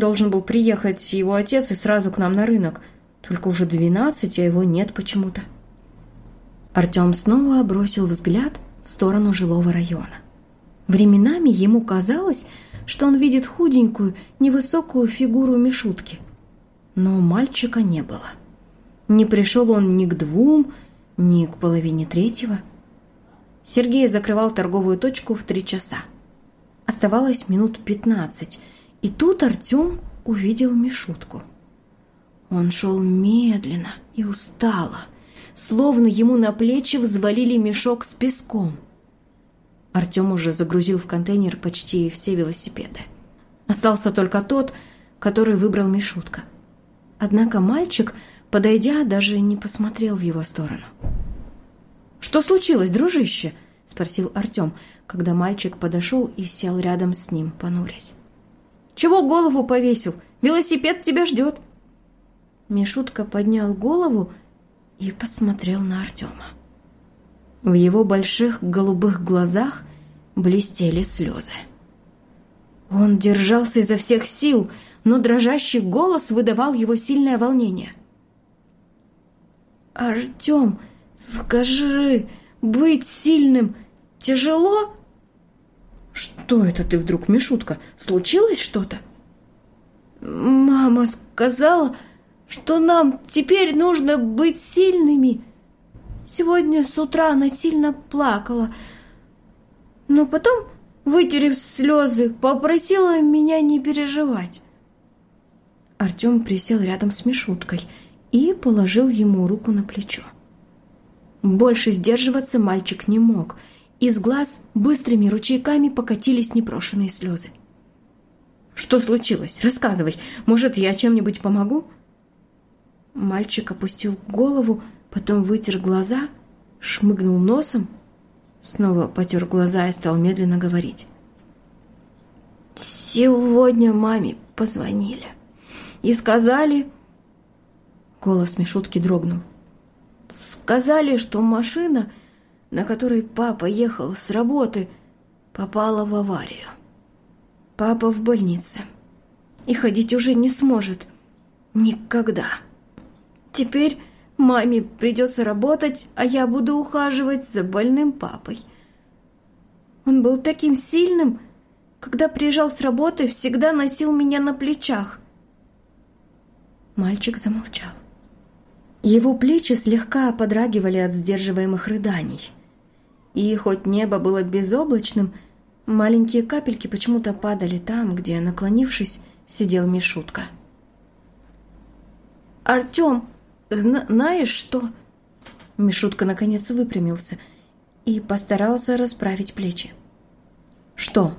Должен был приехать его отец и сразу к нам на рынок. Только уже 12, а его нет почему-то». Артем снова бросил взгляд в сторону жилого района. Временами ему казалось, что он видит худенькую, невысокую фигуру Мишутки. Но мальчика не было. Не пришел он ни к 2, ни к половине 3. Сергей закрывал торговую точку в 3 часа. Оставалось минут 15, и тут Артем увидел Мишутку. Он шел медленно и устало, словно ему на плечи взвалили мешок с песком. Артем уже загрузил в контейнер почти все велосипеды. Остался только тот, который выбрал Мишутка. Однако мальчик, подойдя, даже не посмотрел в его сторону. «Что случилось, дружище?» – спросил Артем, когда мальчик подошел и сел рядом с ним, понурясь. «Чего голову повесил? Велосипед тебя ждет!» Мишутка поднял голову и посмотрел на Артема. В его больших голубых глазах блестели слезы. Он держался изо всех сил, но дрожащий голос выдавал его сильное волнение. «Артем, скажи, быть сильным тяжело?» «Что это ты вдруг, Мишутка? Случилось что-то?» «Мама сказала, что нам теперь нужно быть сильными. Сегодня с утра она сильно плакала, но потом, вытерев слезы, попросила меня не переживать». Артем присел рядом с Мишуткой и положил ему руку на плечо. Больше сдерживаться мальчик не мог. Из глаз быстрыми ручейками покатились непрошеные слезы. «Что случилось? Рассказывай. Может, я чем-нибудь помогу?» Мальчик опустил голову, потом вытер глаза, шмыгнул носом, снова потер глаза и стал медленно говорить. «Сегодня маме позвонили и сказали...» Голос Мишутки дрогнул. «Сказали, что машина, на которой папа ехал с работы, попала в аварию. Папа в больнице и ходить уже не сможет. Никогда. Теперь маме придется работать, а я буду ухаживать за больным папой. Он был таким сильным, когда приезжал с работы, всегда носил меня на плечах». Мальчик замолчал. Его плечи слегка подрагивали от сдерживаемых рыданий. И хоть небо было безоблачным, маленькие капельки почему-то падали там, где, наклонившись, сидел Мишутка. «Артем, знаешь что?» Мишутка наконец выпрямился и постарался расправить плечи. «Что?»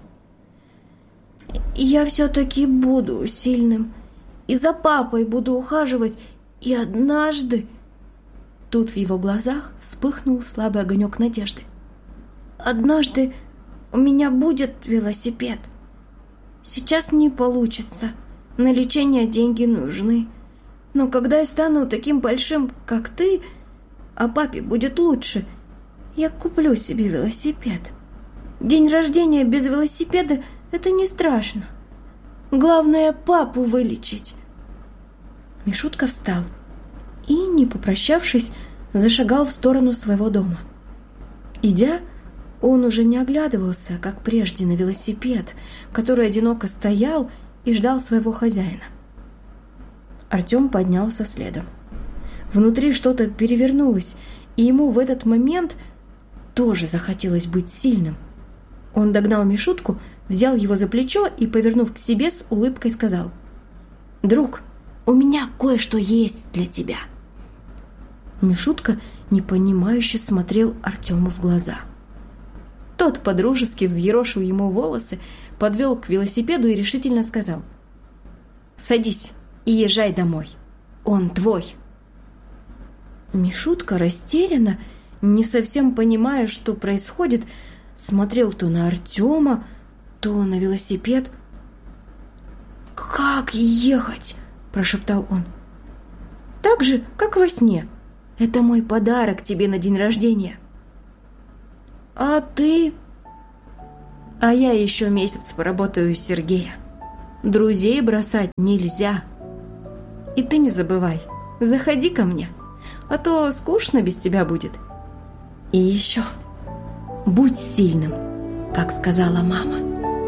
«Я все-таки буду сильным, и за папой буду ухаживать, и однажды...» Тут в его глазах вспыхнул слабый огонек надежды. «Однажды у меня будет велосипед. Сейчас не получится, на лечение деньги нужны. Но когда я стану таким большим, как ты, а папе будет лучше, я куплю себе велосипед. День рождения без велосипеда – это не страшно. Главное, папу вылечить». Мишутка встал и, не попрощавшись, зашагал в сторону своего дома. Идя, он уже не оглядывался, как прежде, на велосипед, который одиноко стоял и ждал своего хозяина. Артем поднялся следом. Внутри что-то перевернулось, и ему в этот момент тоже захотелось быть сильным. Он догнал Мишутку, взял его за плечо и, повернув к себе, с улыбкой сказал: «Друг, у меня кое-что есть для тебя». Мишутка непонимающе смотрел Артему в глаза. Тот подружески взъерошил ему волосы, подвел к велосипеду и решительно сказал: «Садись и езжай домой. Он твой». Мишутка растерянно, не совсем понимая, что происходит, смотрел то на Артема, то на велосипед. «Как ехать?» – прошептал он. «Так же, как во сне. Это мой подарок тебе на день рождения». «А ты?» «А я еще месяц поработаю у Сергея. Друзей бросать нельзя. И ты не забывай, заходи ко мне, а то скучно без тебя будет. И еще, будь сильным, как сказала мама.